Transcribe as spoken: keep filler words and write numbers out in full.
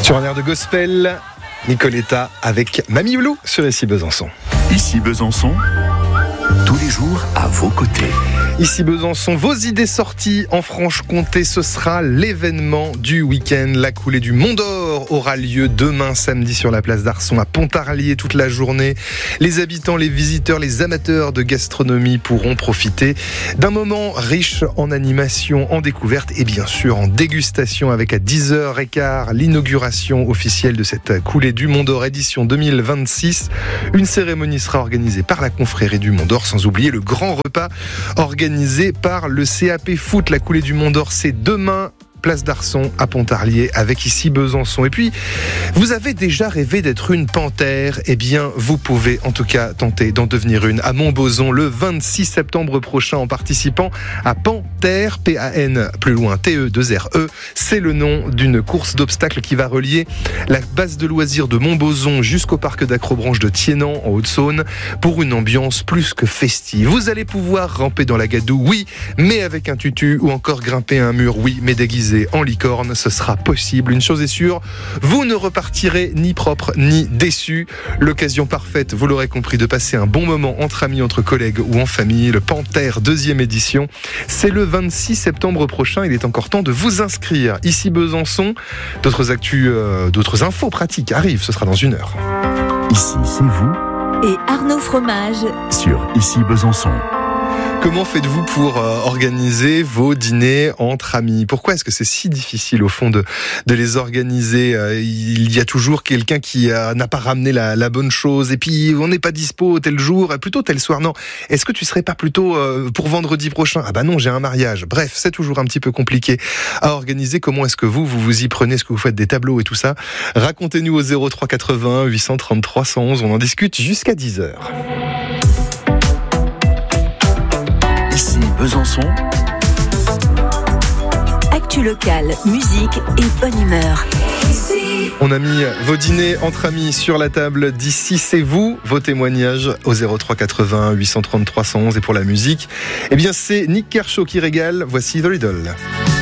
Sur un air de gospel, Nicoletta avec Mamie Blue sur Ici Besançon. Ici Besançon, tous les jours à vos côtés. Ici Besançon, vos idées sorties en Franche-Comté, ce sera l'événement du week-end. La coulée du Mont d'Or aura lieu demain samedi sur la place d'Arçon à Pontarlier toute la journée. Les habitants, les visiteurs, les amateurs de gastronomie pourront profiter d'un moment riche en animation, en découverte et bien sûr en dégustation avec à dix heures quinze l'inauguration officielle de cette coulée du Mont d'Or édition deux mille vingt-six. Une cérémonie sera organisée par la confrérie du Mont d'Or, sans oublier le grand repas organisé organisé par le C A P Foot. La coulée du Mont d'Or, c'est demain, place d'Arçon à Pontarlier avec Ici Besançon. Et puis, vous avez déjà rêvé d'être une panthère? Eh bien, vous pouvez en tout cas tenter d'en devenir une à Montbozon le vingt-six septembre prochain en participant à Panthère, P A N, plus loin, T E deux R E. C'est le nom d'une course d'obstacles qui va relier la base de loisirs de Montbozon jusqu'au parc d'Acrobranche de Thiénant en Haute-Saône pour une ambiance plus que festive. Vous allez pouvoir ramper dans la gadoue, oui, mais avec un tutu, ou encore grimper un mur, oui, mais déguisé en licorne, ce sera possible. Une chose est sûre, vous ne repartirez ni propre ni déçu. L'occasion parfaite, vous l'aurez compris, de passer un bon moment entre amis, entre collègues ou en famille. Le Panthère deuxième édition, c'est le vingt-six septembre prochain. Il est encore temps de vous inscrire. Ici Besançon, d'autres actus, euh, d'autres infos pratiques arrivent. Ce sera dans une heure. Ici, c'est vous. Et Arnaud Fromage Sur Ici Besançon. Comment faites-vous pour euh, organiser vos dîners entre amis? Pourquoi est-ce que c'est si difficile au fond de, de les organiser? euh, Il y a toujours quelqu'un qui euh, n'a pas ramené la, la bonne chose et puis on n'est pas dispo tel jour, plutôt tel soir. Non, est-ce que tu serais pas plutôt euh, pour vendredi prochain? Ah bah non, j'ai un mariage. Bref, c'est toujours un petit peu compliqué à organiser. Comment est-ce que vous, vous vous y prenez? Est-ce que vous faites des tableaux et tout ça? Racontez-nous au zéro trois quatre-vingts huit cent trente-trois cent onze. On en discute jusqu'à dix heures. Ici Besançon. Actu locale, musique et bonne humeur. On a mis vos dîners entre amis sur la table d'Ici c'est vous. Vos témoignages au zéro trois quatre-vingts huit cent trente-trois cent onze. Et pour la musique, eh bien c'est Nick Kershaw qui régale. Voici The Riddle.